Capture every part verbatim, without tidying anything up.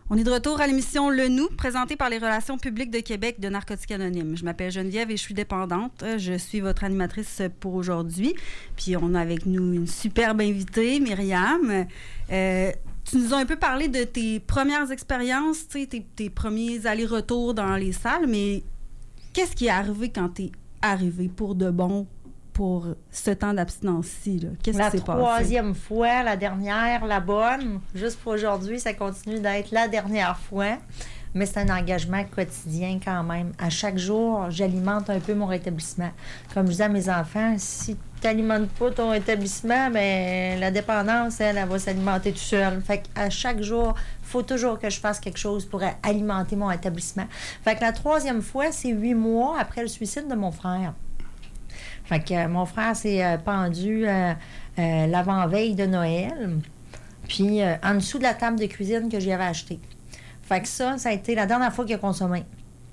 On est de retour à l'émission Le Nous, présentée par les Relations publiques de Québec de Narcotiques Anonymes. Je m'appelle Geneviève et je suis dépendante. Je suis votre animatrice pour aujourd'hui. Puis on a avec nous une superbe invitée, Myriam. Euh, tu nous as un peu parlé de tes premières expériences, tes, tes premiers allers-retours dans les salles, mais qu'est-ce qui est arrivé quand tu es arrivé pour de bon pour ce temps d'abstinence-ci? Là? Qu'est-ce la qui s'est passé? La troisième fois, la dernière, la bonne. Juste pour aujourd'hui, ça continue d'être la dernière fois. Mais c'est un engagement quotidien quand même. À chaque jour, j'alimente un peu mon rétablissement. Comme je disais à mes enfants, si tu n'alimentes pas ton rétablissement, bien, la dépendance, elle, elle va s'alimenter tout seul. Fait qu'à chaque jour, il faut toujours que je fasse quelque chose pour alimenter mon rétablissement. Fait que la troisième fois, c'est huit mois après le suicide de mon frère. Fait que euh, mon frère s'est euh, pendu euh, euh, l'avant-veille de Noël, puis euh, en dessous de la table de cuisine que j'y avais achetée. Fait que ça, ça a été la dernière fois qu'il a consommé.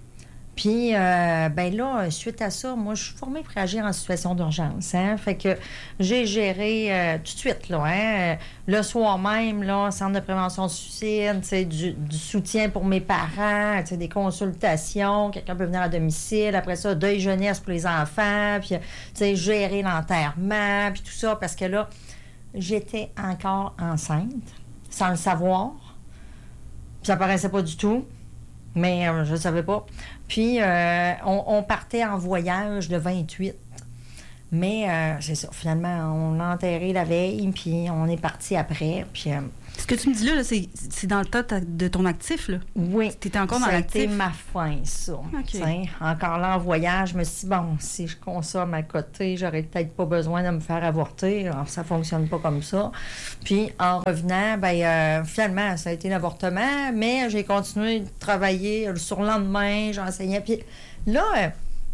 Puis, euh, ben là, suite à ça, moi, je suis formée pour agir en situation d'urgence. Hein? Fait que j'ai géré euh, tout de suite, là, hein? Le soir même, là, centre de prévention du suicide, du, du soutien pour mes parents, des consultations, quelqu'un peut venir à domicile. Après ça, deuil jeunesse pour les enfants, puis gérer l'enterrement, puis tout ça, parce que là, j'étais encore enceinte, sans le savoir. Puis ça paraissait pas du tout, mais euh, je ne savais pas. Puis, euh, on, on partait en voyage le vingt-huit. Mais euh, c'est ça, finalement, on l'a enterré la veille, puis on est parti après. Puis, euh, ce que tu me dis là, là c'est, c'est dans le tas de ton actif, là? Oui. Tu étais encore dans l'actif? C'était ma fin, ça. Okay. Encore là, en voyage, je me suis dit, bon, si je consomme à côté, j'aurais peut-être pas besoin de me faire avorter. Alors, ça fonctionne pas comme ça. Puis, en revenant, ben euh, finalement, ça a été l'avortement, mais j'ai continué de travailler le surlendemain, j'enseignais. Puis là, euh,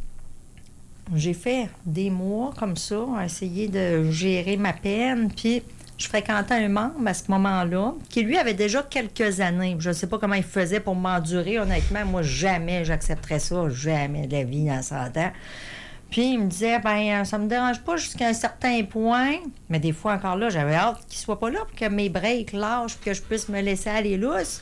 j'ai fait des mois comme ça, à essayer de gérer ma peine, puis je fréquentais un membre à ce moment-là, qui lui avait déjà quelques années. Je ne sais pas comment il faisait pour m'endurer, honnêtement. Moi, jamais j'accepterais ça, jamais de la vie dans cent ans. Puis il me disait, ben ça me dérange pas jusqu'à un certain point, mais des fois encore là, j'avais hâte qu'il soit pas là pour que mes breaks lâchent, pour que je puisse me laisser aller lousse.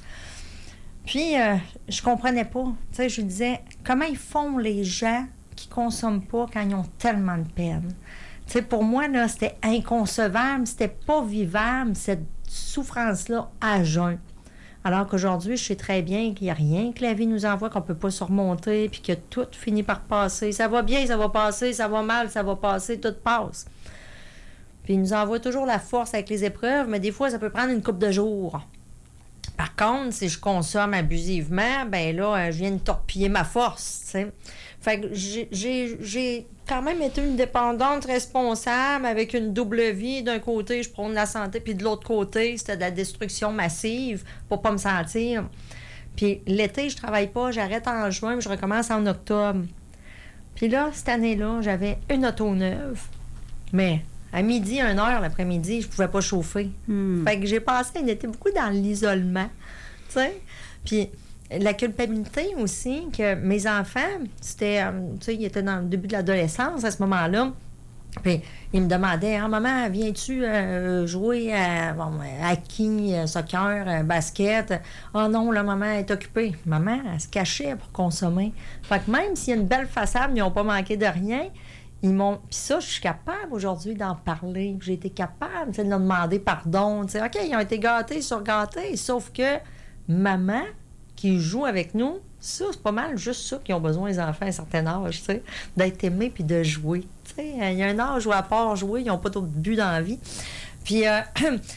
Puis euh, je comprenais pas. Tu sais, je lui disais, comment ils font les gens qui consomment pas quand ils ont tellement de peine? Tu sais, pour moi, là, c'était inconcevable, c'était pas vivable, cette souffrance-là, à jeun. Alors qu'aujourd'hui, je sais très bien qu'il n'y a rien que la vie nous envoie, qu'on ne peut pas surmonter, puis que tout finit par passer. Ça va bien, ça va passer, ça va mal, ça va passer, tout passe. Puis il nous envoie toujours la force avec les épreuves, mais des fois, ça peut prendre une couple de jours. Par contre, si je consomme abusivement, ben là, je viens de torpiller ma force, tu sais. Fait que j'ai, j'ai, j'ai quand même été une dépendante responsable avec une double vie. D'un côté, je prône la santé, puis de l'autre côté, c'était de la destruction massive pour pas me sentir. Puis l'été, je travaille pas, j'arrête en juin, je recommence en octobre. Puis là, cette année-là, j'avais une auto neuve, mais à midi, une heure l'après-midi, je pouvais pas chauffer. Mm. Fait que j'ai passé un été beaucoup dans l'isolement, tu sais. Puis la culpabilité aussi, que mes enfants, c'était, euh, tu sais, ils étaient dans le début de l'adolescence à ce moment-là. Puis ils me demandaient, ah, maman, viens-tu euh, jouer à, bon, à hockey, soccer, euh, basket? Ah, oh, non, la maman est occupée. Maman, elle se cachait pour consommer. Fait que même s'il y a une belle façade, ils n'ont pas manqué de rien. Ils m'ont. Puis ça, je suis capable aujourd'hui d'en parler. J'ai été capable de leur demander pardon. Tu sais, OK, ils ont été gâtés, surgâtés. Sauf que maman, qui jouent avec nous, ça, c'est pas mal juste ça qu'ils ont besoin, les enfants, à un certain âge, tu sais, d'être aimés puis de jouer. Tu sais, il y a un âge où, à part jouer, ils n'ont pas d'autre but dans la vie. Puis, euh,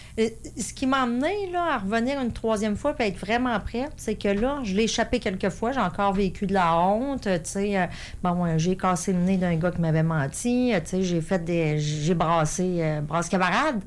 ce qui m'a amené là, à revenir une troisième fois puis à être vraiment prête, c'est que là, je l'ai échappé quelques fois, j'ai encore vécu de la honte, tu sais. Euh, bon, moi, j'ai cassé le nez d'un gars qui m'avait menti, tu sais, j'ai fait des... j'ai brassé... Euh, brasse camarade.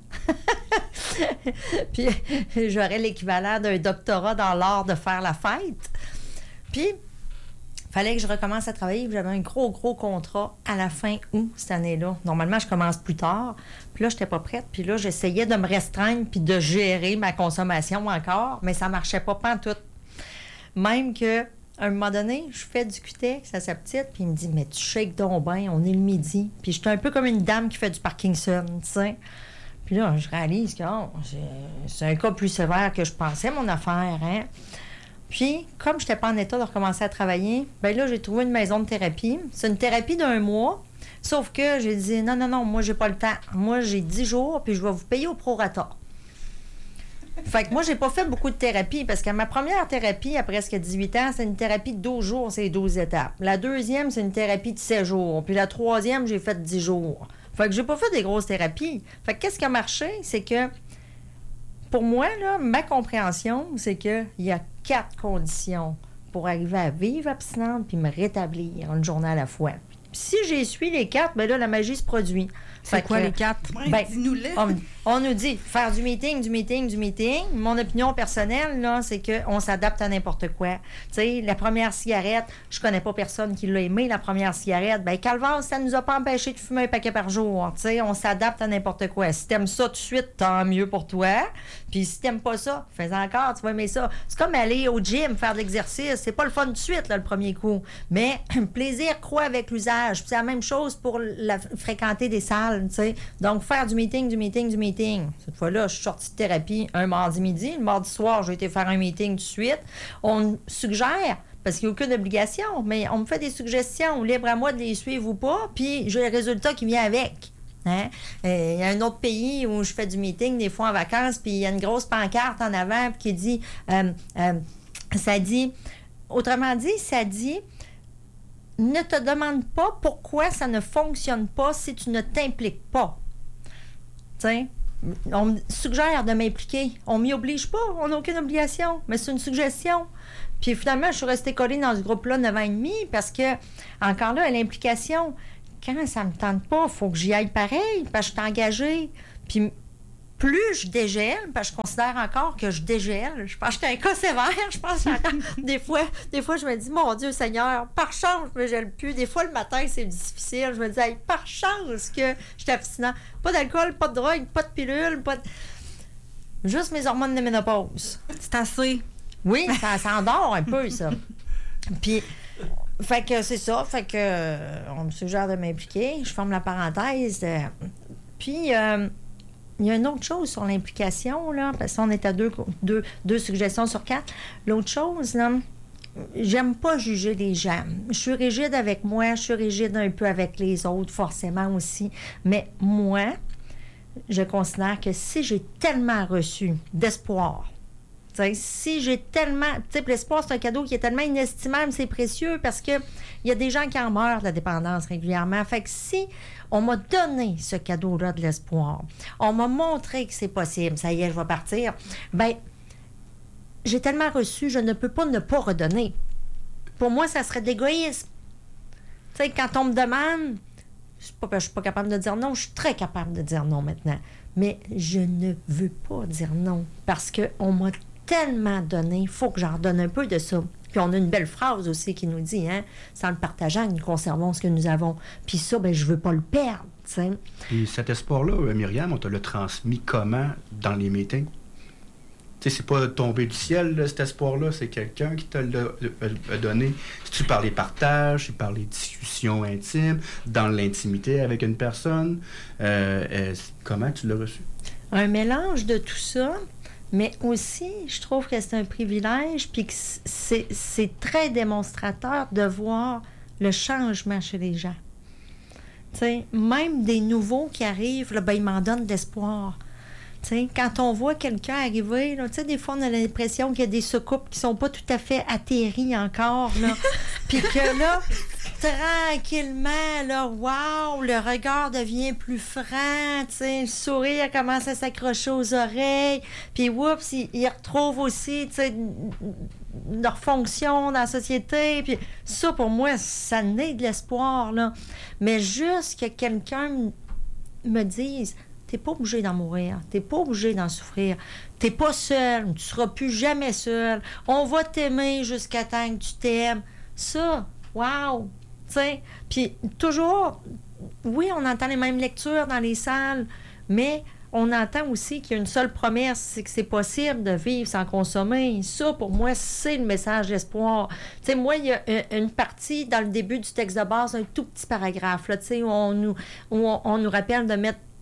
Puis, j'aurais l'équivalent d'un doctorat dans l'art de faire la fête. Puis, il fallait que je recommence à travailler. J'avais un gros, gros contrat à la fin août cette année-là. Normalement, je commence plus tard. Puis là, je n'étais pas prête. Puis là, j'essayais de me restreindre puis de gérer ma consommation encore, mais ça ne marchait pas pantoute. Même que, à un moment donné, je fais du cutex à sa petite, puis il me dit, mais tu shakes donc bien, on est le midi. Puis j'étais un peu comme une dame qui fait du Parkinson, tu sais. Puis là, je réalise que oh, c'est un cas plus sévère que je pensais, mon affaire, hein. Puis, comme je n'étais pas en état de recommencer à travailler, bien là, j'ai trouvé une maison de thérapie. C'est une thérapie d'un mois, sauf que j'ai dit, non, non, non, moi, j'ai pas le temps. Moi, j'ai dix jours, puis je vais vous payer au prorata. Fait que moi, j'ai pas fait beaucoup de thérapie, parce que ma première thérapie, à presque dix-huit ans, c'est une thérapie de douze jours, c'est douze étapes. La deuxième, c'est une thérapie de sept jours. Puis la troisième, j'ai fait dix jours. Fait que j'ai pas fait des grosses thérapies. Fait que qu'est-ce qui a marché? C'est que, pour moi, là, ma compréhension, c'est qu'il y a quatre conditions pour arriver à vivre abstinente puis me rétablir une journée à la fois. Puis si j'essuie les quatre, bien là, la magie se produit. C'est quoi que, les quatre? Ben, dis-nous-les. On, on nous dit faire du meeting, du meeting, du meeting. Mon opinion personnelle, là, c'est qu'on s'adapte à n'importe quoi. Tu sais, la première cigarette, je connais pas personne qui l'a aimé, la première cigarette. Ben, calvaire, ça nous a pas empêché de fumer un paquet par jour. Tu sais, on s'adapte à n'importe quoi. Si t'aimes ça tout de suite, tant mieux pour toi. Puis si t'aimes pas ça, fais encore, tu vas aimer ça. C'est comme aller au gym, faire de l'exercice. C'est pas le fun tout de suite, là, le premier coup. Mais plaisir croît avec l'usage. Puis c'est la même chose pour la, fréquenter des salles, tu sais. Donc, faire du meeting, du meeting, du meeting. Cette fois-là, je suis sortie de thérapie un mardi midi. Le mardi soir, j'ai été faire un meeting tout de suite. On suggère, parce qu'il n'y a aucune obligation, mais on me fait des suggestions, libre à moi de les suivre ou pas, puis j'ai le résultat qui vient avec. Hein? Euh, il y a un autre pays où je fais du meeting des fois en vacances, puis il y a une grosse pancarte en avant qui dit, euh, euh, ça dit, autrement dit, ça dit, ne te demande pas pourquoi ça ne fonctionne pas si tu ne t'impliques pas. T'sais, on me suggère de m'impliquer. On m'y oblige pas, on n'a aucune obligation, mais c'est une suggestion. Puis finalement, je suis restée collée dans ce groupe-là neuf ans et demi parce que, encore là, l'implication, quand ça me tente pas, il faut que j'y aille pareil, parce que je suis engagée. Puis plus je dégèle, parce que je considère encore que je dégèle, je pense que c'est un cas sévère, je pense que des fois, des fois, je me dis, mon Dieu Seigneur, par chance, je me gèle plus. Des fois, le matin, c'est difficile. Je me dis, hey, par chance que je suis abstinent. Pas d'alcool, pas de drogue, pas de pilule, pas de... Juste mes hormones de ménopause. C'est assez. Oui, ça, ça endort un peu, ça. Puis, fait que c'est ça. Fait que euh, on me suggère de m'impliquer. Je ferme la parenthèse. Euh, puis... Euh, il y a une autre chose sur l'implication, là, parce qu'on est à deux, deux, deux suggestions sur quatre. L'autre chose, là, j'aime pas juger les gens. Je suis rigide avec moi, je suis rigide un peu avec les autres, forcément aussi. Mais moi, je considère que si j'ai tellement reçu d'espoir, t'sais, si j'ai tellement... Tu sais, l'espoir, c'est un cadeau qui est tellement inestimable, c'est précieux parce que il y a des gens qui en meurent de la dépendance régulièrement. Fait que si on m'a donné ce cadeau-là de l'espoir, on m'a montré que c'est possible, ça y est, je vais partir, bien, j'ai tellement reçu, je ne peux pas ne pas redonner. Pour moi, ça serait de l'égoïsme. Tu sais, quand on me demande, je ne suis pas capable de dire non, je suis très capable de dire non maintenant. Mais je ne veux pas dire non parce qu'on m'a tellement donné, il faut que j'en redonne un peu de ça. Puis on a une belle phrase aussi qui nous dit, hein, sans le partageant, nous conservons ce que nous avons. Puis ça, ben je veux pas le perdre, tu sais. Et cet espoir-là, Myriam, on te l'a transmis comment dans les meetings? Tu sais, c'est pas tombé du ciel, là, cet espoir-là, c'est quelqu'un qui te l'a donné. C'est-tu par les partages, c'est par les discussions intimes, dans l'intimité avec une personne? Euh, euh, comment tu l'as reçu? Un mélange de tout ça. Mais aussi, je trouve que c'est un privilège, puis que c'est, c'est très démonstrateur de voir le changement chez les gens. Tu sais, même des nouveaux qui arrivent, là, ben, ils m'en donnent d'espoir. Tu sais, quand on voit quelqu'un arriver, tu sais, des fois, on a l'impression qu'il y a des soucoupes qui sont pas tout à fait atterries encore, là. Puis que là, tranquillement, là, wow, le regard devient plus franc, tu sais, le sourire commence à s'accrocher aux oreilles, puis oups, ils, ils retrouvent aussi, tu sais, leur fonction dans la société, puis ça, pour moi, ça naît de l'espoir, là. Mais juste que quelqu'un me dise, t'es pas obligé d'en mourir, t'es pas obligé d'en souffrir, t'es pas seul, tu seras plus jamais seul, on va t'aimer jusqu'à temps que tu t'aimes. Ça, wow! Tu sais, puis toujours, oui, on entend les mêmes lectures dans les salles, mais on entend aussi qu'il y a une seule promesse, c'est que c'est possible de vivre sans consommer. Ça, pour moi, c'est le message d'espoir. Tu sais, moi, il y a une partie dans le début du texte de base, un tout petit paragraphe, là, tu sais, où on nous, où on, on nous rappelle de mettre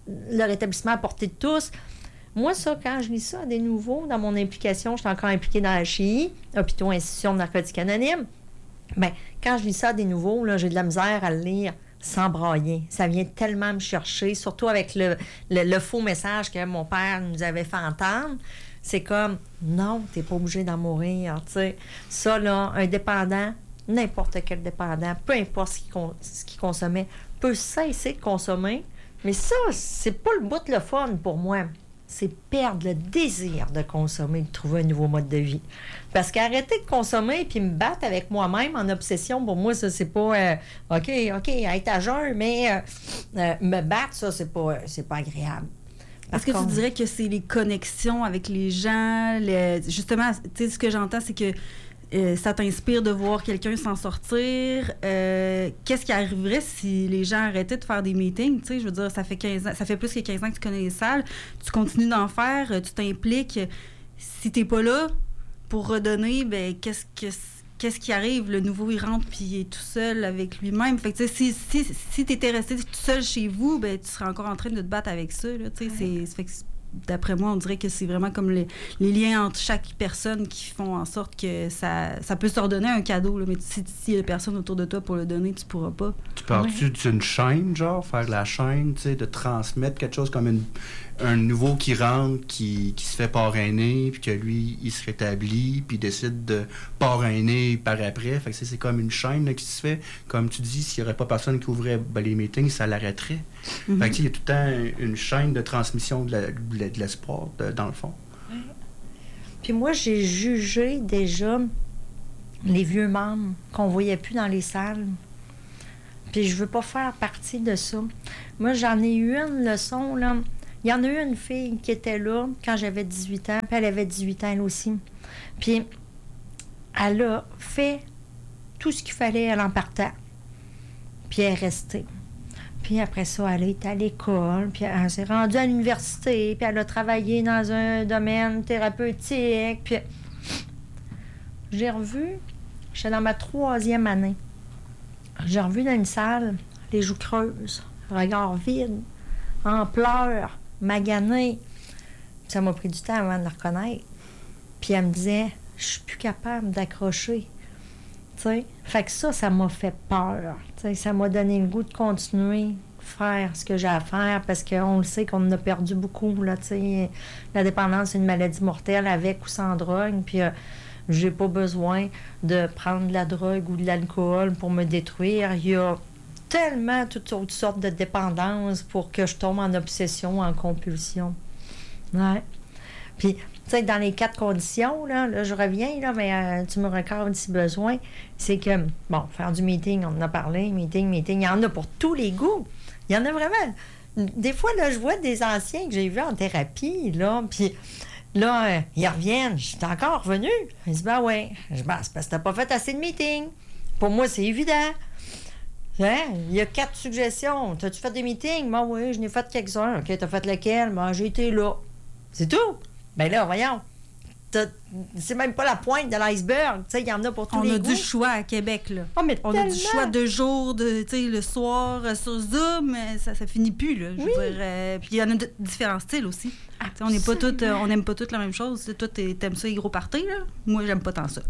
le rétablissement à portée de tous. Moi, ça, quand je lis ça, des nouveaux, dans mon implication, je suis encore impliquée dans la H I I, Hôpitaux Institution de Narcotiques Anonymes. Bien, quand je lis ça, des nouveaux, là, j'ai de la misère à le lire sans brailler. Ça vient tellement me chercher, surtout avec le, le, le faux message que mon père nous avait fait entendre. C'est comme, non, t'es pas obligé d'en mourir, tu sais. Ça, là, un dépendant, n'importe quel dépendant, peu importe ce qu'il, con- ce qu'il consommait, peut cesser de consommer. Mais ça, c'est pas le bout de le fun pour moi. C'est perdre le désir de consommer, de trouver un nouveau mode de vie. Parce qu'arrêter de consommer puis me battre avec moi-même en obsession, pour moi, ça, c'est pas... Euh, OK, OK, être à jeun, mais euh, euh, me battre, ça, c'est pas, c'est pas agréable. Est-ce que tu dirais que c'est les connexions avec les gens? Les, justement, tu sais, ce que j'entends, c'est que euh, ça t'inspire de voir quelqu'un s'en sortir. Euh, qu'est-ce qui arriverait si les gens arrêtaient de faire des meetings? Tu sais, je veux dire, ça fait quinze ans, ça fait plus que quinze ans que tu connais les salles. Tu continues d'en faire, tu t'impliques. Si t'es pas là pour redonner, ben qu'est-ce que qu'est-ce qui arrive? Le nouveau, il rentre puis il est tout seul avec lui-même. Fait que, tu sais, si, si, si t'étais resté tout seul chez vous, ben tu serais encore en train de te battre avec ça, là. Tu sais, c'est, c'est fait que d'après moi, on dirait que c'est vraiment comme les, les liens entre chaque personne qui font en sorte que ça, ça peut se redonner un cadeau, là, mais si il n'y a personne autour de toi pour le donner, tu pourras pas. Tu parles-tu ouais. d'une chaîne, genre, faire la chaîne, tu sais, de transmettre quelque chose comme une, un nouveau qui rentre, qui, qui se fait parrainer, puis que lui, il se rétablit, puis il décide de parrainer par après. Fait que c'est comme une chaîne là, qui se fait. Comme tu dis, s'il n'y aurait pas personne qui ouvrait ben, les meetings, ça l'arrêterait. Mm-hmm. Fait que il y a tout le temps une chaîne de transmission de, la, de l'espoir, de, dans le fond. Ouais. Puis moi, j'ai jugé déjà les vieux membres qu'on ne voyait plus dans les salles. Puis je veux pas faire partie de ça. Moi, j'en ai eu une leçon, là. Il y en a eu une fille qui était là quand j'avais dix-huit ans, puis elle avait dix-huit ans, elle aussi. Puis elle a fait tout ce qu'il fallait, elle en partait. Puis elle est restée. Puis après ça, elle est à l'école, puis elle s'est rendue à l'université, puis elle a travaillé dans un domaine thérapeutique. Puis j'ai revu, j'étais dans ma troisième année. J'ai revu dans une salle, les joues creuses, regard vide, en pleurs, maganée. Ça m'a pris du temps avant de la reconnaître. Puis elle me disait, je suis plus capable d'accrocher. T'sais? Fait que ça, ça m'a fait peur. T'sais? Ça m'a donné le goût de continuer à faire ce que j'ai à faire parce qu'on le sait qu'on en a perdu beaucoup. Là, t'sais. La dépendance, c'est une maladie mortelle avec ou sans drogue. Puis euh, j'ai pas besoin de prendre de la drogue ou de l'alcool pour me détruire. Il y a tellement toutes autres sortes de dépendances pour que je tombe en obsession, en compulsion. Ouais. Puis, tu sais, dans les quatre conditions, là, là je reviens, là, mais euh, tu me recordes si besoin, c'est que, bon, faire du meeting, on en a parlé, meeting, meeting, il y en a pour tous les goûts. Il y en a vraiment. Des fois, là, je vois des anciens que j'ai vus en thérapie, là, puis là, euh, ils reviennent, je suis encore revenu. Ils disent, ben ouais, je ben, c'est parce que t'as pas fait assez de meetings. Pour moi, c'est évident. Hein? Il y a quatre suggestions. T'as-tu fait des meetings? Ben oui, je n'ai fait quelques-uns. OK, t'as fait lequel? Ben, j'ai été là. C'est tout. Ben là, voyons. T'as... C'est même pas la pointe de l'iceberg. Tu sais, il y en a pour tous on les goûts. On a du choix à Québec, là. Oh, mais on tellement. a du choix de jour, de, tu sais, le soir, euh, sur Zoom. Ça, ça finit plus, là. Je oui. veux dire. Euh, puis il y en a de différents styles aussi. On n'est pas toutes, euh, on n'aime pas toutes la même chose. Toi, t'aimes ça, les gros parties, là? Moi, j'aime pas tant ça.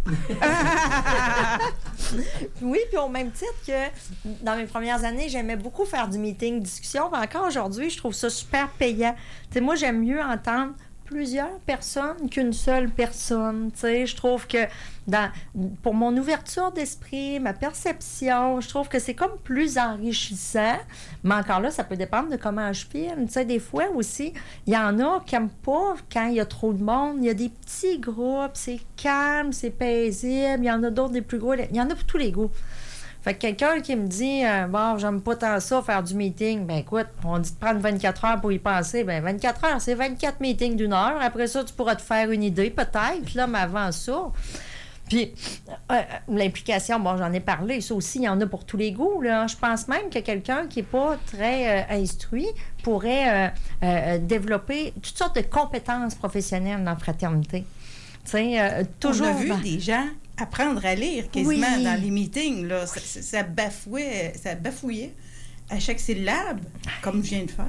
Oui, puis au même titre que dans mes premières années, j'aimais beaucoup faire du meeting, discussion. Puis encore aujourd'hui, je trouve ça super payant. Tu sais, moi, j'aime mieux entendre plusieurs personnes qu'une seule personne. Tu sais, je trouve que dans, pour mon ouverture d'esprit, ma perception, je trouve que c'est comme plus enrichissant. Mais encore là, ça peut dépendre de comment je filme. Tu sais, des fois aussi, il y en a qui n'aiment pas quand il y a trop de monde. Il y a des petits groupes, c'est calme, c'est paisible. Il y en a d'autres, des plus gros. Il y en a pour tous les goûts. Fait que quelqu'un qui me dit euh, bon, j'aime pas tant ça, faire du meeting, ben écoute, on dit de prendre vingt-quatre heures pour y penser. Ben vingt-quatre heures, c'est vingt-quatre meetings d'une heure. Après ça, tu pourras te faire une idée, peut-être, là, mais avant ça. Puis, euh, l'implication, bon, j'en ai parlé, ça aussi, il y en a pour tous les goûts, là. Je pense même que quelqu'un qui n'est pas très euh, instruit pourrait euh, euh, développer toutes sortes de compétences professionnelles dans la fraternité. Tu sais, euh, toujours. On a vu ben, des gens apprendre à lire quasiment oui. dans les meetings, là. Ça, ça bafouait, ça bafouillait à chaque syllabe, comme je viens de faire.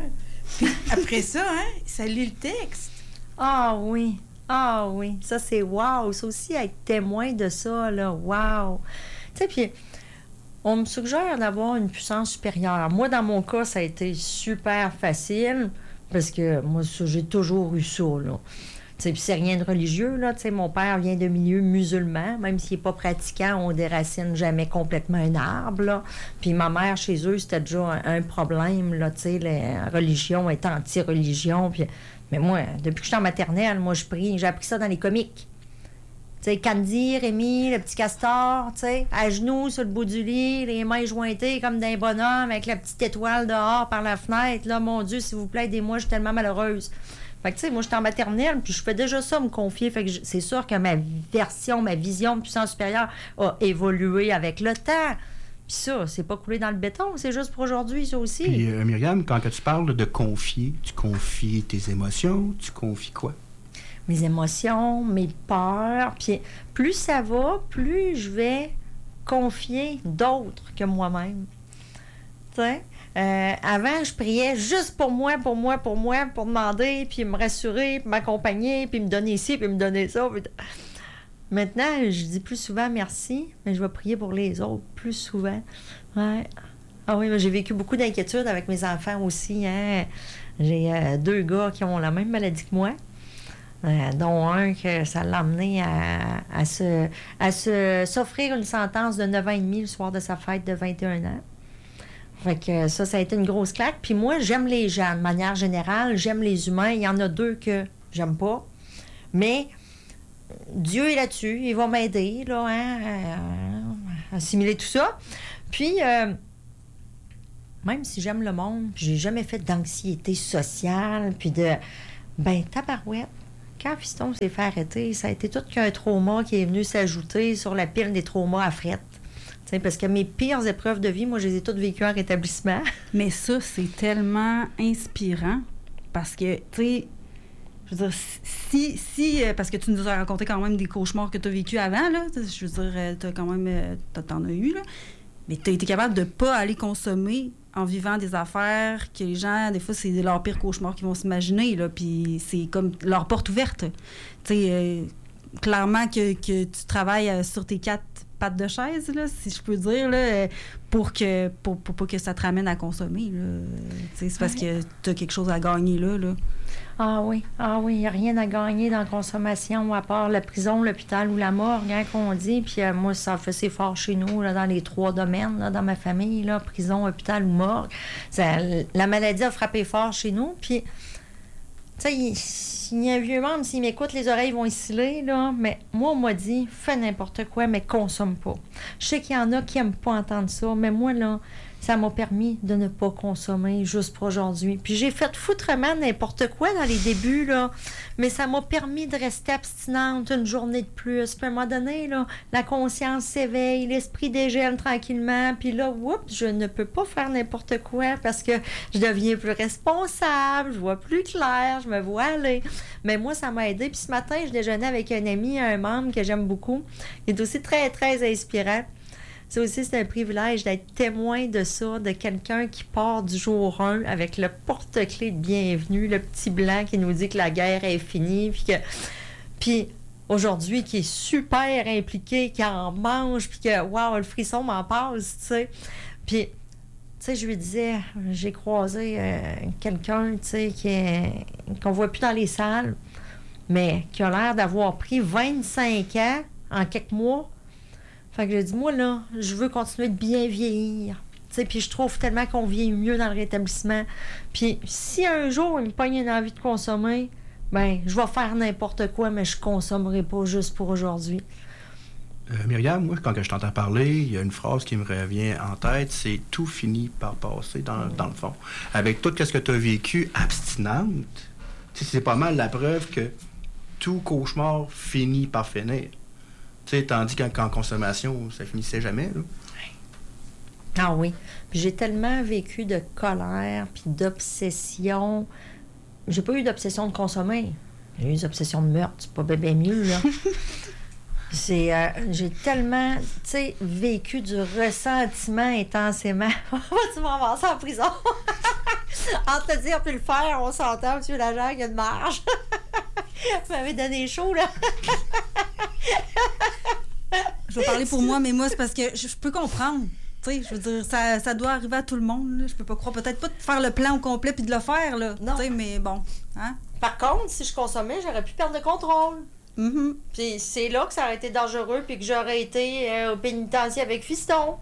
Après ça, hein, ça lit le texte. Ah oui, ah oui, ça c'est wow. Ça aussi, être témoin de ça, là, wow. Tu sais, puis on me suggère d'avoir une puissance supérieure. Moi, dans mon cas, ça a été super facile parce que moi, ça, j'ai toujours eu ça, là. Puis c'est rien de religieux, là. Tu sais, mon père vient de milieu musulman, même s'il n'est pas pratiquant, on déracine jamais complètement un arbre, là. Puis ma mère, chez eux, c'était déjà un, un problème, là, tu sais, la religion est anti-religion. Puis... Mais moi, depuis que je suis en maternelle, moi, je prie, j'ai appris ça dans les comiques. Tu sais, Candy, Rémi, le petit castor, tu sais, à genoux sur le bout du lit, les mains jointées comme d'un bonhomme avec la petite étoile dehors par la fenêtre. Là, mon Dieu, s'il vous plaît, aidez-moi, je suis tellement malheureuse. Fait que, tu sais, moi, j'étais en maternelle, puis je fais déjà ça, me confier. Fait que je, c'est sûr que ma version, ma vision de puissance supérieure a évolué avec le temps. Puis ça, c'est pas coulé dans le béton, c'est juste pour aujourd'hui, ça aussi. Puis, euh, Myriam, quand que tu parles de confier, tu confies tes émotions, tu confies quoi? Mes émotions, mes peurs. Puis plus ça va, plus je vais confier d'autres que moi-même. Tu sais? Euh, avant, je priais juste pour moi, pour moi, pour moi, pour demander, puis me rassurer, puis m'accompagner, puis me donner ci, puis me donner ça. Puis... Maintenant, je dis plus souvent merci, mais je vais prier pour les autres plus souvent. Ouais. Ah oui, j'ai vécu beaucoup d'inquiétudes avec mes enfants aussi. Hein? J'ai euh, deux gars qui ont la même maladie que moi. Euh, dont un que ça l'a amené à, à, se, à se, s'offrir une sentence de neuf ans et demi le soir de sa fête de vingt et un ans. Fait que ça, ça a été une grosse claque. Puis moi, j'aime les gens. De manière générale, j'aime les humains. Il y en a deux que j'aime pas. Mais Dieu est là-dessus. Il va m'aider là, hein, à, à assimiler tout ça. Puis, euh, même si j'aime le monde, puis j'ai jamais fait d'anxiété sociale, puis de... Ben, tabarouette. Quand Fiston s'est fait arrêter, ça a été tout qu'un trauma qui est venu s'ajouter sur la pile des traumas à frette. T'sais, parce que mes pires épreuves de vie, moi, je les ai toutes vécues en rétablissement. Mais ça, c'est tellement inspirant parce que, tu sais, je veux dire, si, si, parce que tu nous as raconté quand même des cauchemars que tu as vécus avant, là, je veux dire, tu as quand même, t'en as eu, là, mais tu as été capable de ne pas aller consommer en vivant des affaires que les gens, des fois, c'est leur pire cauchemar qu'ils vont s'imaginer, là, puis c'est comme leur porte ouverte. Tu sais, euh, clairement que, que tu travailles sur tes quatre pattes de chaise, là, si je peux dire, là, pour que pour, pour pas que ça te ramène à consommer, là. Tu sais, c'est parce que tu as quelque chose à gagner, là, là. Ah oui, ah oui, il n'y a rien à gagner dans la consommation à part la prison, l'hôpital ou la morgue, hein, qu'on dit. Puis euh, moi, ça fait c'est fort chez nous, là, dans les trois domaines, là, dans ma famille, là, prison, hôpital ou morgue. Ça, la maladie a frappé fort chez nous. Puis, tu sais, s'il y a un vieux membre, s'il m'écoute, les oreilles vont sciller, là. Mais moi, on m'a dit, fais n'importe quoi, mais consomme pas. Je sais qu'il y en a qui n'aiment pas entendre ça, mais moi, là, ça m'a permis de ne pas consommer juste pour aujourd'hui. Puis j'ai fait foutrement n'importe quoi dans les débuts, là. Mais ça m'a permis de rester abstinente une journée de plus. Puis à un moment donné, là, la conscience s'éveille, l'esprit dégèle tranquillement. Puis là, oups, je ne peux pas faire n'importe quoi parce que je deviens plus responsable, je vois plus clair, je me vois aller. Mais moi, ça m'a aidé. Puis ce matin, je déjeunais avec un ami, un membre que j'aime beaucoup. Il est aussi très, très inspirant. Ça aussi, c'est un privilège d'être témoin de ça, de quelqu'un qui part du jour un avec le porte-clés de bienvenue, le petit blanc qui nous dit que la guerre est finie, puis que... Puis aujourd'hui, qui est super impliqué, qui en mange, puis que, waouh, le frisson m'en passe, tu sais. Puis, tu sais, je lui disais, j'ai croisé euh, quelqu'un, tu sais, qui est, qu'on voit plus dans les salles, mais qui a l'air d'avoir pris vingt-cinq ans en quelques mois. Fait que j'ai dit, moi, là, je veux continuer de bien vieillir. Tu sais, puis je trouve tellement qu'on vieillit mieux dans le rétablissement. Puis si un jour, il me pogne une envie de consommer, ben je vais faire n'importe quoi, mais je consommerai pas juste pour aujourd'hui. Euh, Myriam, moi, quand je t'entends parler, il y a une phrase qui me revient en tête, c'est « tout finit par passer » dans, dans le fond. Avec tout ce que tu as vécu abstinente, c'est pas mal la preuve que tout cauchemar finit par finir. T'sais, tandis qu'en, qu'en consommation, ça finissait jamais, là. Ah oui. Puis j'ai tellement vécu de colère, puis d'obsession. J'ai pas eu d'obsession de consommer. J'ai eu des obsessions de meurtre. C'est pas bébé mieux, là. C'est, euh, j'ai tellement, tu sais, vécu du ressentiment intensément. Tu m'en vas en prison. Entre le dire puis le faire, on s'entend, M. Lagère, il y a une marge. Vous m'avez donné chaud, là. Je vais parler pour moi, mais moi, c'est parce que je, je peux comprendre. Tu sais, je veux dire, ça, ça doit arriver à tout le monde. Là. Je peux pas croire. Peut-être pas de faire le plan au complet puis de le faire, là. Non. Tu sais, mais bon. Hein? Par contre, si je consommais, j'aurais pu perdre le contrôle. Mm-hmm. Puis c'est là que ça aurait été dangereux puis que j'aurais été euh, au pénitencier avec fiston.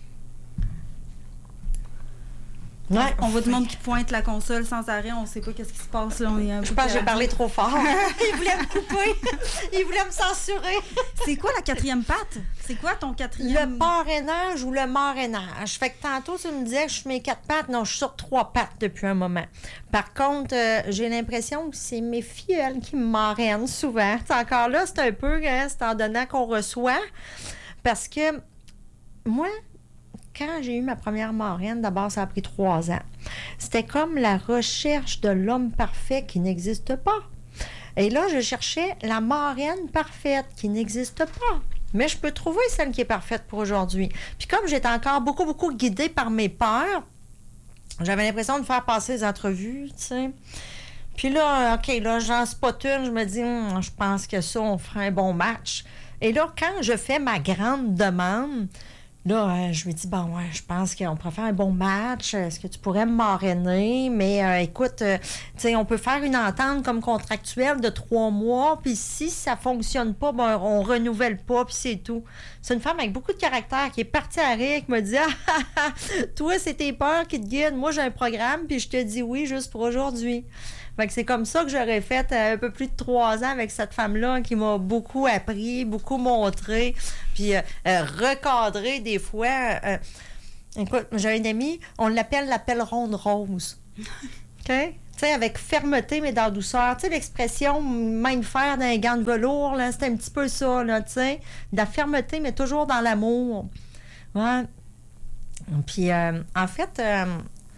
Ouais. On voit du monde qui pointe la console sans arrêt. On sait pas qu'est-ce qui se passe. Là. On est un Je peu pense que j'ai perdu. parlé trop fort. Il voulait me couper. Il voulait me censurer. C'est quoi la quatrième patte? C'est quoi ton quatrième? Le parrainage ou le marrainage. Fait que tantôt, tu me disais que je suis mes quatre pattes. Non, je suis sur trois pattes depuis un moment. Par contre, euh, j'ai l'impression que c'est mes filleuls qui me marrainent souvent. T'sais, encore là, c'est un peu, hein, c'est en donnant qu'on reçoit. Parce que moi, quand j'ai eu ma première marraine, d'abord, ça a pris trois ans. C'était comme la recherche de l'homme parfait qui n'existe pas. Et là, je cherchais la marraine parfaite qui n'existe pas. Mais je peux trouver celle qui est parfaite pour aujourd'hui. Puis comme j'étais encore beaucoup, beaucoup guidée par mes peurs, j'avais l'impression de faire passer les entrevues, tu sais. Puis là, OK, là, j'en spot une, je me dis, hm, je pense que ça, on fera un bon match. Et là, quand je fais ma grande demande, là, euh, je lui dis, bon, ouais, je pense qu'on pourrait faire un bon match. Est-ce que tu pourrais me marrainer? Mais euh, écoute, euh, tu sais, on peut faire une entente comme contractuelle de trois mois, puis si ça fonctionne pas, ben, on renouvelle pas, puis c'est tout. C'est une femme avec beaucoup de caractère qui est partie à rire, qui m'a dit, ah, ah, ah, toi, c'est tes peurs qui te guident. Moi, j'ai un programme, puis je te dis oui juste pour aujourd'hui. Fait que c'est comme ça que j'aurais fait euh, un peu plus de trois ans avec cette femme-là qui m'a beaucoup appris, beaucoup montré, puis euh, euh, recadré des fois. Euh, écoute, j'ai une amie, on l'appelle la pelle ronde rose. OK? Tu sais, avec fermeté, mais dans douceur. Tu sais, l'expression main de fer d'un gant de velours, là, c'est un petit peu ça, là, tu sais. De la fermeté, mais toujours dans l'amour. Ouais. Puis, euh, en fait... Euh,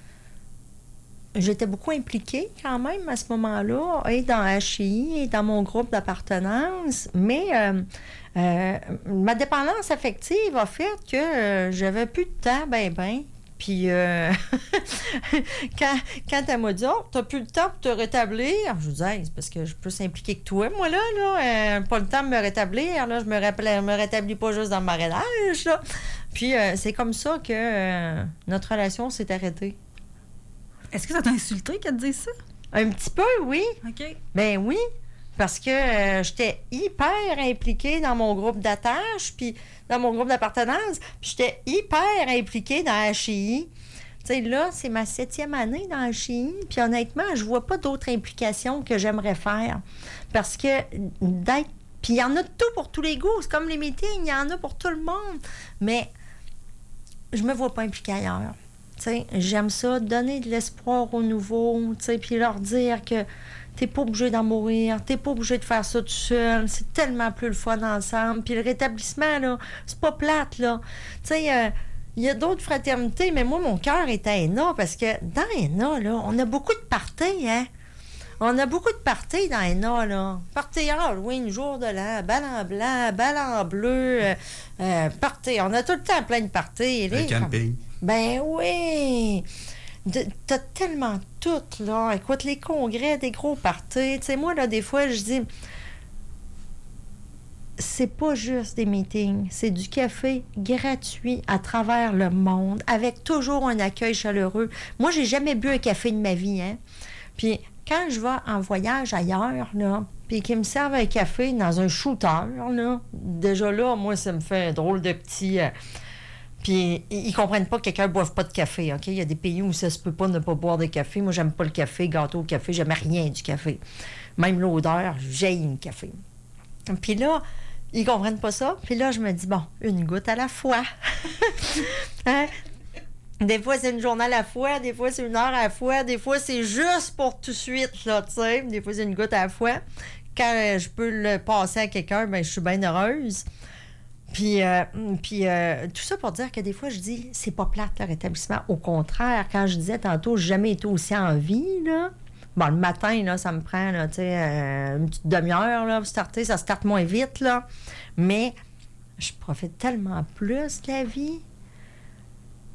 j'étais beaucoup impliquée quand même à ce moment-là, et dans H I I, et dans mon groupe d'appartenance, mais euh, euh, ma dépendance affective a fait que euh, j'avais plus de temps, ben ben. Puis euh, quand, quand elle m'a dit « Oh, t'as plus le temps pour te rétablir », je disais hey, « C'est parce que je suis plus impliquée que toi, moi, là, là euh, pas le temps de me rétablir, là, je me, rappelais, me rétablis pas juste dans le marrainage, là. » Puis euh, c'est comme ça que euh, notre relation s'est arrêtée. Est-ce que ça t'a insulté qu'elle te dise ça? Un petit peu, oui. OK. Ben oui, parce que euh, j'étais hyper impliquée dans mon groupe d'attache, puis dans mon groupe d'appartenance, puis j'étais hyper impliquée dans H I I. Tu sais, là, c'est ma septième année dans H I I, puis honnêtement, je vois pas d'autres implications que j'aimerais faire. Parce que d'être... Puis il y en a de tout pour tous les goûts. C'est comme les meetings, il y en a pour tout le monde. Mais je me vois pas impliquée ailleurs. T'sais, j'aime ça, donner de l'espoir aux nouveaux, puis leur dire que t'es pas obligé d'en mourir, t'es pas obligé de faire ça tout seul, c'est tellement plus le fun ensemble. Puis le rétablissement, là, c'est pas plate, là. Tu sais, euh, il y a d'autres fraternités, mais moi, mon cœur est à E N A, parce que dans E N A, là, on a beaucoup de parties, hein? On a beaucoup de parties dans E N A, là. Party Halloween, jour de l'an, bal en blanc, bal en bleu, euh, euh, party. On a tout le temps plein de parties. Le camping. Ben oui! De, t'as tellement tout, là. Écoute, les congrès, des gros parties. Tu sais, moi, là, des fois, je dis... C'est pas juste des meetings. C'est du café gratuit à travers le monde, avec toujours un accueil chaleureux. Moi, j'ai jamais bu un café de ma vie, hein. Puis quand je vais en voyage ailleurs, là, puis qu'ils me servent un café dans un shooter, là, déjà là, moi, ça me fait un drôle de petit... Euh, Puis, ils comprennent pas que quelqu'un ne boive pas de café, OK? Il y a des pays où ça se peut pas ne pas boire de café. Moi, j'aime pas le café, gâteau au café, j'aime rien du café. Même l'odeur, j'aime le café. Puis là, ils comprennent pas ça. Puis là, je me dis, bon, une goutte à la fois. Hein? Des fois, c'est une journée à la fois, des fois, c'est une heure à la fois, des fois, c'est juste pour tout de suite, là, tu sais. Des fois, c'est une goutte à la fois. Quand euh, je peux le passer à quelqu'un, bien, je suis bien heureuse. Puis, euh, puis euh, tout ça pour dire que des fois, je dis, c'est pas plate, le rétablissement. Au contraire, quand je disais tantôt, j'ai jamais été aussi en vie, là. Bon, le matin, là, ça me prend, là, tu sais, euh, une petite demi-heure, là, pour starter. Ça starte moins vite, là. Mais je profite tellement plus de la vie.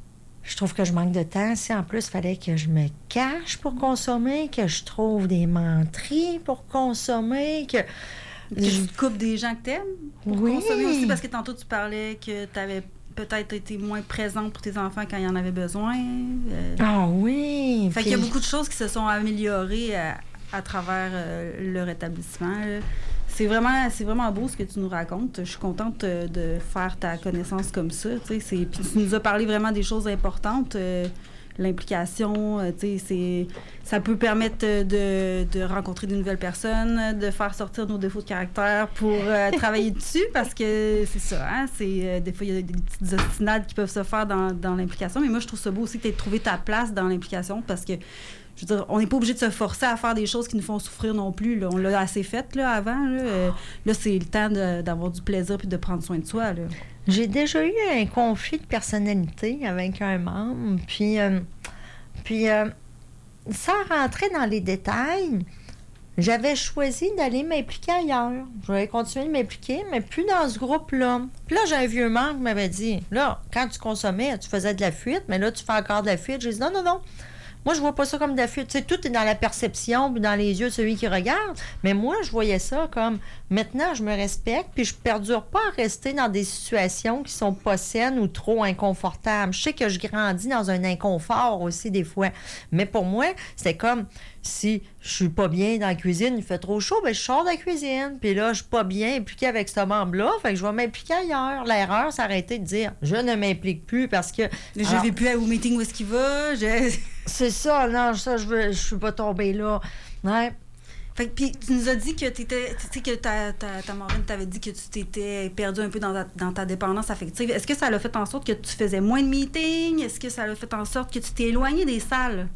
je trouve que je manque de temps. Si en plus, il fallait que je me cache pour consommer, que je trouve des menteries pour consommer, que... Que tu te coupes des gens que t'aimes pour oui. consommer aussi, parce que tantôt, tu parlais que tu avais peut-être été moins présente pour tes enfants quand ils en avaient besoin. Euh... Ah oui! Fait puis... qu'il y a beaucoup de choses qui se sont améliorées à, à travers euh, leur établissement. Là. C'est vraiment, c'est vraiment beau ce que tu nous racontes. Je suis contente euh, de faire ta connaissance comme ça. Puis tu nous as parlé vraiment des choses importantes. Euh, l'implication, euh, tu sais, c'est, ça peut permettre de, de rencontrer de nouvelles personnes, de faire sortir nos défauts de caractère pour euh, travailler dessus, parce que c'est ça, hein, c'est, euh, des fois, il y a des petites ostinades qui peuvent se faire dans, dans l'implication, mais moi, je trouve ça beau aussi que tu aies trouvé ta place dans l'implication, parce que, je veux dire, on n'est pas obligé de se forcer à faire des choses qui nous font souffrir non plus, là. On l'a assez fait, là, avant, là. Euh, là, c'est le temps de, d'avoir du plaisir puis de prendre soin de soi, là. J'ai déjà eu un conflit de personnalité avec un membre, puis, euh, puis euh, sans rentrer dans les détails, j'avais choisi d'aller m'impliquer ailleurs. J'avais continué de m'impliquer, mais plus dans ce groupe-là. Puis là, j'ai un vieux membre qui m'avait dit, là, quand tu consommais, tu faisais de la fuite, mais là, tu fais encore de la fuite. J'ai dit, non, non, non. Moi, je vois pas ça comme de la fuite. Tu sais, tout est dans la perception, puis dans les yeux de celui qui regarde. Mais moi, je voyais ça comme, maintenant, je me respecte, puis je perdure pas à rester dans des situations qui sont pas saines ou trop inconfortables. Je sais que je grandis dans un inconfort aussi, des fois. Mais pour moi, c'est comme, si je suis pas bien dans la cuisine, il fait trop chaud, bien, je sors de la cuisine. Puis là, je suis pas bien impliquée avec ce membre-là, fait que je vais m'impliquer ailleurs. L'erreur, c'est arrêter de dire, je ne m'implique plus parce que... Je alors, vais plus au meeting où est-ce qu'il va, je... C'est ça, non, ça, je veux, je suis pas tombée là. Ouais. Fait que, puis tu nous as dit que t'étais, tu sais, que ta, ta, ta marraine t'avait dit que tu t'étais perdu un peu dans ta, dans ta dépendance affective. Est-ce que ça l'a fait en sorte que tu faisais moins de meetings? Est-ce que ça l'a fait en sorte que tu t'es éloigné des salles?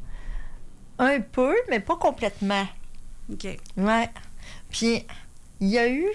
Un peu, mais pas complètement. OK. Ouais. Puis, il y a eu